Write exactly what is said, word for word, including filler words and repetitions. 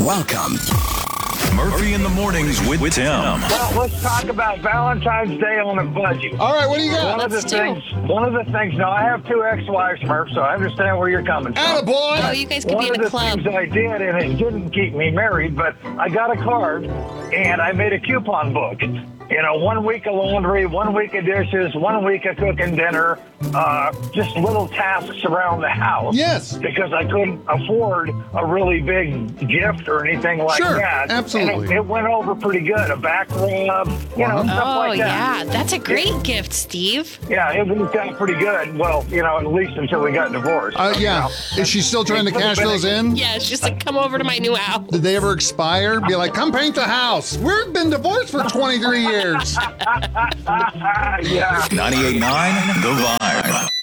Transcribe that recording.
Welcome. Murphy in the Mornings with, with Tim. Well, let's talk about Valentine's Day on a budget. All right, what do you got? One of the Let's do. things, one of the things. Now, I have two ex-wives, Murph, so I understand where you're coming from. Attaboy! Oh, you guys could One be in of a the club. things I did, and it didn't keep me married, but I got a card, and I made a coupon book. You know, one week of laundry, one week of dishes, one week of cooking dinner, uh, just little tasks around the house. Yes. Because I couldn't afford a really big gift or anything like Sure, that. absolutely. And it, it went over pretty good. A back rub, you know, stuff Oh, like that. yeah. That's a great gift, Steve. Yeah, it worked out pretty good. Well, you know, at least until we got divorced. Uh, you yeah. know. Is she still trying to cash those in? Yeah, it's just like, come over to my new house. Did they ever expire? Be like, come paint the house. We've been divorced for twenty-three years. yeah. ninety-eight point nine The Vibe.